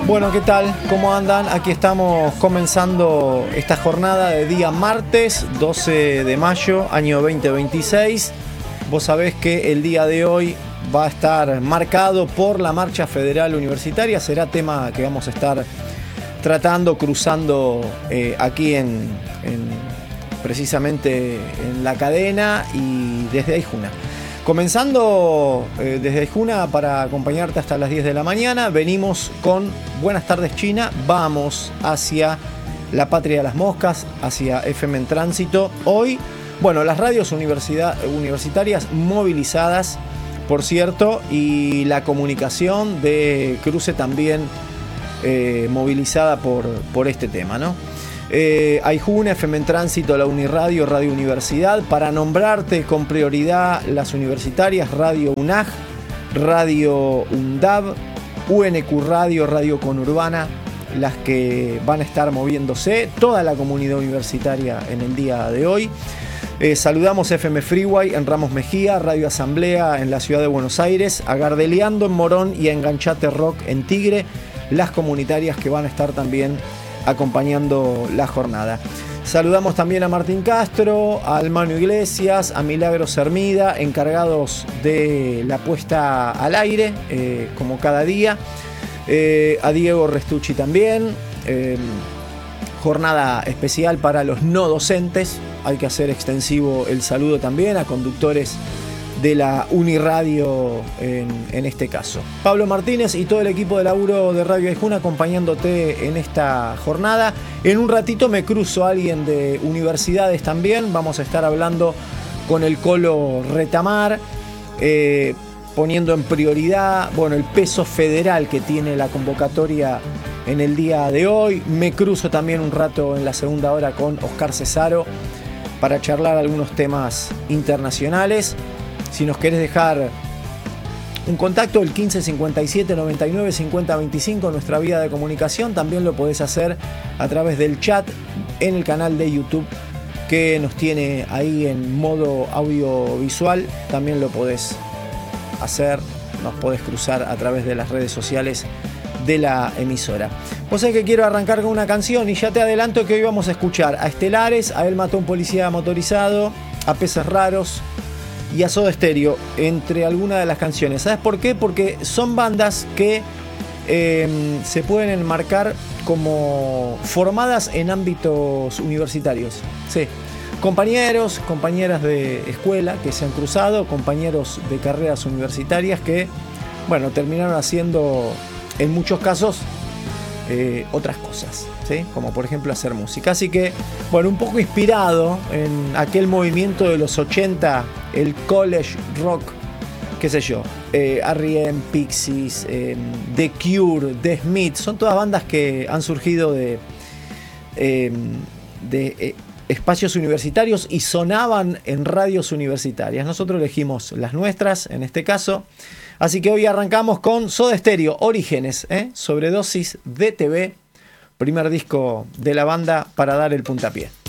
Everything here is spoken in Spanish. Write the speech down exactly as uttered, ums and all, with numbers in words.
Bueno, ¿qué tal? ¿Cómo andan? Aquí estamos comenzando esta jornada de día martes, doce de mayo, año veinte veintiséis. Vos sabés que el día de hoy va a estar marcado por la marcha federal universitaria. Será tema que vamos a estar tratando, cruzando eh, aquí en, en precisamente en la cadena y desde Aijuna. Comenzando eh, desde Aijuna para acompañarte hasta las diez de la mañana, venimos con Buenas tardes China, vamos hacia la Patria de las Moscas, hacia F M en Tránsito. Hoy, bueno, las radios universidad, universitarias movilizadas, por cierto, y la comunicación de cruce también eh, movilizada por, por este tema, ¿no? Eh, Aijuna, F M en Tránsito, la Uniradio, Radio Universidad, para nombrarte con prioridad las universitarias, Radio UNAG, Radio UNDAB, U N Q Radio, Radio Conurbana, las que van a estar moviéndose, toda la comunidad universitaria en el día de hoy. Eh, saludamos F M Freeway en Ramos Mejía, Radio Asamblea en la ciudad de Buenos Aires, a Gardeliando en Morón y a Enganchate Rock en Tigre, las comunitarias que van a estar también acompañando la jornada. Saludamos también a Martín Castro, a Almano Iglesias, a Milagros Hermida, encargados de la puesta al aire, eh, como cada día, eh, a Diego Restucci también. Eh, jornada especial para los no docentes, hay que hacer extensivo el saludo también a conductores de la Uniradio en, en este caso. Pablo Martínez y todo el equipo de laburo de Radio Aijuna acompañándote en esta jornada. En un ratito me cruzo a alguien de universidades también. Vamos a estar hablando con el Colo Retamar, eh, poniendo en prioridad, bueno, el peso federal que tiene la convocatoria en el día de hoy. Me cruzo también un rato en la segunda hora con Oscar Cesaro para charlar algunos temas internacionales. Si nos querés dejar un contacto, el quince cincuenta y siete noventa y nueve cincuenta veinticinco, nuestra vía de comunicación, también lo podés hacer a través del chat en el canal de YouTube que nos tiene ahí en modo audiovisual. También lo podés hacer, nos podés cruzar a través de las redes sociales de la emisora. Vos sabés que quiero arrancar con una canción y ya te adelanto que hoy vamos a escuchar a Estelares, a Él mató a un policía motorizado, a Peces Raros y a Soda Stereo, entre algunas de las canciones. ¿Sabes por qué? Porque son bandas que eh, se pueden enmarcar como formadas en ámbitos universitarios. Sí, compañeros, compañeras de escuela que se han cruzado, compañeros de carreras universitarias que, bueno, terminaron haciendo, en muchos casos, eh, otras cosas, ¿sí? Como por ejemplo hacer música. Así que, bueno, un poco inspirado en aquel movimiento de los ochenta, el college rock, qué sé yo, eh, R E M, Pixies, eh, The Cure, The Smiths, son todas bandas que han surgido de, eh, de eh, espacios universitarios y sonaban en radios universitarias. Nosotros elegimos las nuestras en este caso. Así que hoy arrancamos con Soda Stereo, Orígenes, ¿eh? Sobredosis de T V, primer disco de la banda para dar el puntapié.